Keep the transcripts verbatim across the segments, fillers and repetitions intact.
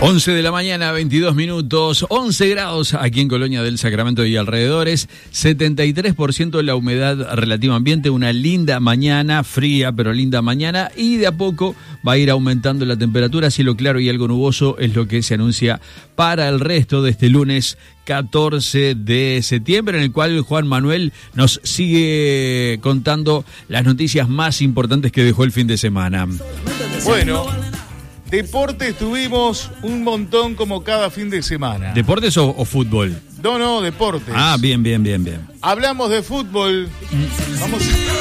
once de la mañana, veintidós minutos, once grados aquí en Colonia del Sacramento y alrededores, setenta y tres por ciento de la humedad relativa ambiente, una linda mañana, fría pero linda mañana, y de a poco va a ir aumentando la temperatura, cielo claro y algo nuboso es lo que se anuncia para el resto de este lunes catorce de septiembre, en el cual Juan Manuel nos sigue contando las noticias más importantes que dejó el fin de semana. Bueno, deportes tuvimos un montón como cada fin de semana. ¿Deportes o, o fútbol? No, no, deportes. Ah, bien, bien, bien, bien. Hablamos de fútbol. Vamos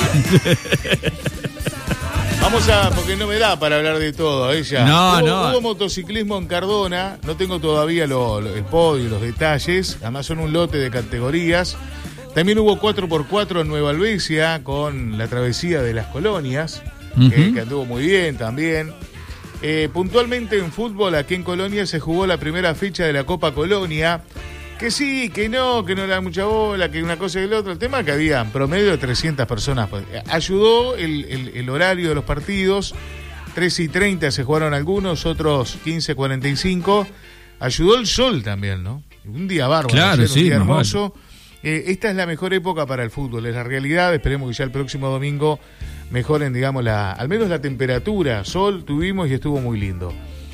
Vamos a, porque no me da para hablar de todo, ella. No, hubo, no. Hubo motociclismo en Cardona, no tengo todavía lo, lo, el podio, los detalles, además son un lote de categorías. También hubo cuatro por cuatro en Nueva Albesia con la travesía de las colonias, uh-huh. que, que anduvo muy bien también. Eh, puntualmente en fútbol, aquí en Colonia se jugó la primera fecha de la Copa Colonia, que sí, que no, que no le da mucha bola, que una cosa y la otra. El tema es que había en promedio de trescientas personas. Ayudó el, el, el horario de los partidos, trece y treinta se jugaron algunos, otros quince cuarenta y cinco. Ayudó el sol también, ¿no? Un día bárbaro, claro, ayer, sí, un día normal. hermoso. Eh, esta es la mejor época para el fútbol, es la realidad. Esperemos que ya el próximo domingo mejoren, digamos, la, al menos la temperatura. Sol tuvimos y estuvo muy lindo.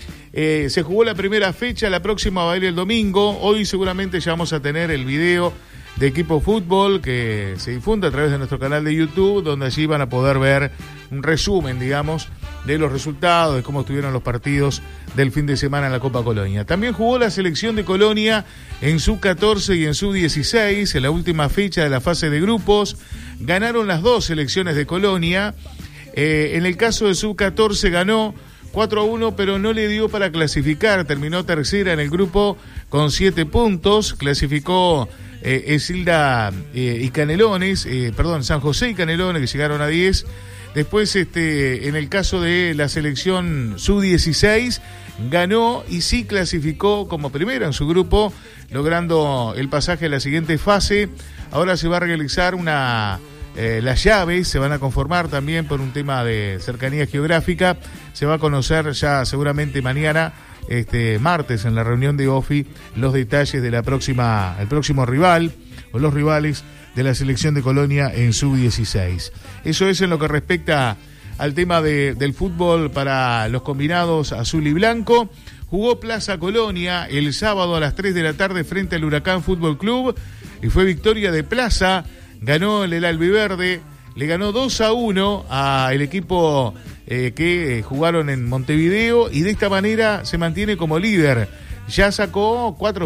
Eh, se jugó la primera fecha, la próxima va a ir el domingo. Hoy seguramente ya vamos a tener el video de Equipo Fútbol que se difunde a través de nuestro canal de YouTube, donde allí van a poder ver un resumen, digamos, de los resultados, de cómo estuvieron los partidos del fin de semana en la Copa Colonia. También jugó la selección de Colonia en sub catorce y en sub dieciséis, en la última fecha de la fase de grupos. Ganaron las dos selecciones de Colonia. Eh, en el caso de sub catorce ganó cuatro a uno, pero no le dio para clasificar. Terminó tercera en el grupo con siete puntos. Clasificó eh, Esilda eh, y Canelones, eh, perdón, San José y Canelones, que llegaron a diez. Después, este, en el caso de la selección sub dieciséis, ganó y sí clasificó como primera en su grupo, logrando el pasaje a la siguiente fase. Ahora se va a realizar una... Eh, las llaves se van a conformar también por un tema de cercanía geográfica. Se va a conocer ya seguramente mañana, este martes, en la reunión de O F I, los detalles de la próxima, el próximo rival o los rivales de la selección de Colonia en sub dieciséis. Eso es en lo que respecta al tema de, del fútbol para los combinados azul y blanco. Jugó Plaza Colonia el sábado a las tres de la tarde frente al Huracán Fútbol Club y fue victoria de Plaza. Ganó el albiverde, le ganó dos a uno al equipo eh, que eh, jugaron en Montevideo y de esta manera se mantiene como líder. Ya sacó cuatro